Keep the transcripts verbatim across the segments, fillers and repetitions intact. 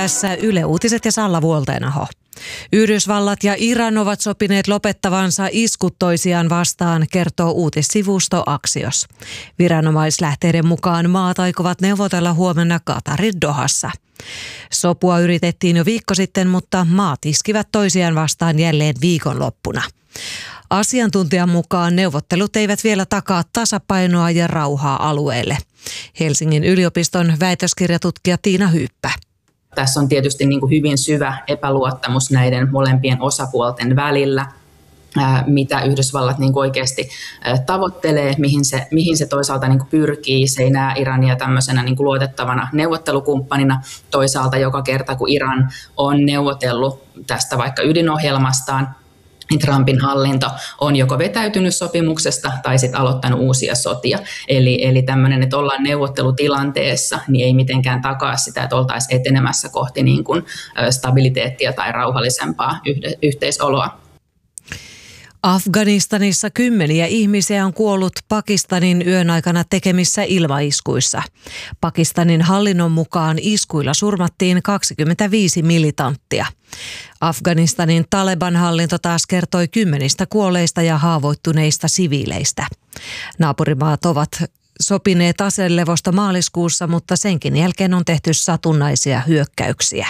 Tässä Yle Uutiset ja Salla Vuolteenaho. Yhdysvallat ja Iran ovat sopineet lopettavansa iskut toisiaan vastaan, kertoo uutissivusto Axios. Viranomaislähteiden mukaan maat aikovat neuvotella huomenna Qatarin Dohassa. Sopua yritettiin jo viikko sitten, mutta maat iskivät toisiaan vastaan jälleen viikonloppuna. Asiantuntijan mukaan neuvottelut eivät vielä takaa tasapainoa ja rauhaa alueelle. Helsingin yliopiston väitöskirjatutkija Tiina Hyyppä. Tässä on tietysti niin kuin hyvin syvä epäluottamus näiden molempien osapuolten välillä, mitä Yhdysvallat niin kuin oikeasti tavoittelee, mihin se, mihin se toisaalta niin kuin pyrkii. Se ei näe Irania tämmöisenä niin kuin luotettavana neuvottelukumppanina. Toisaalta joka kerta, kun Iran on neuvotellut tästä vaikka ydinohjelmastaan, niin Trumpin hallinto on joko vetäytynyt sopimuksesta tai sitten aloittanut uusia sotia. Eli, eli tämmöinen, että ollaan neuvottelutilanteessa, niin ei mitenkään takaa sitä, että oltaisiin etenemässä kohti niin kuin stabiliteettia tai rauhallisempaa yhteisoloa. Afganistanissa kymmeniä ihmisiä on kuollut Pakistanin yön aikana tekemissä ilmaiskuissa. Pakistanin hallinnon mukaan iskuilla surmattiin kaksikymmentäviisi militanttia. Afganistanin Taleban-hallinto taas kertoi kymmenistä kuolleista ja haavoittuneista siviileistä. Naapurimaat ovat sopineet aselevosta maaliskuussa, mutta senkin jälkeen on tehty satunnaisia hyökkäyksiä.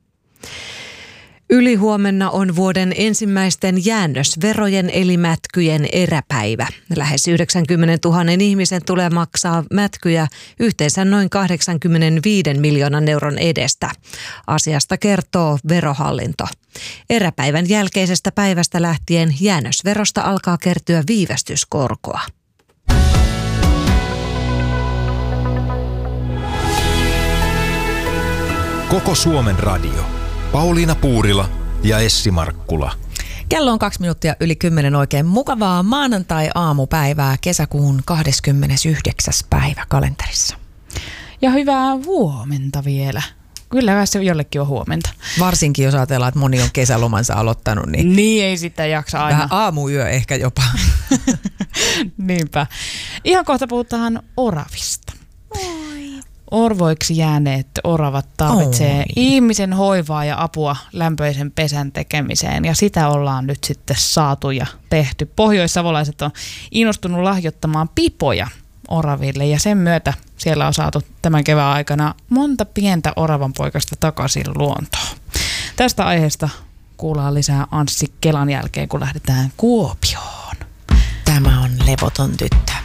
Ylihuomenna on vuoden ensimmäisten jäännösverojen eli mätkyjen eräpäivä. Lähes yhdeksänkymmentätuhatta ihmisen tulee maksaa mätkyjä yhteensä noin kahdeksankymmentäviisi miljoonan euron edestä. Asiasta kertoo Verohallinto. Eräpäivän jälkeisestä päivästä lähtien jäännösverosta alkaa kertyä viivästyskorkoa. Koko Suomen radio. Pauliina Puurila ja Essi Markkula. Kello on kaksi minuuttia yli kymmenen, oikein mukavaa maanantai-aamupäivää, kesäkuun kahdeskymmenesyhdeksäs päivä kalenterissa. Ja hyvää huomenta vielä. Kyllä se jollekin on huomenta. Varsinkin jos ajatellaan, että moni on kesälomansa aloittanut. Niin, niin ei sitä jaksa aina. Vähän aamuyö ehkä jopa. Niinpä. Ihan kohta puhutaan oravista. Orvoiksi jääneet oravat tarvitsee Oi. ihmisen hoivaa ja apua lämpöisen pesän tekemiseen, ja sitä ollaan nyt sitten saatu ja tehty. Pohjoissavolaiset on innostunut lahjoittamaan pipoja oraville, ja sen myötä siellä on saatu tämän kevään aikana monta pientä oravanpoikasta takaisin luontoon. Tästä aiheesta kuullaan lisää Anssi Kelan jälkeen, kun lähdetään Kuopioon. Tämä on Levoton tyttö.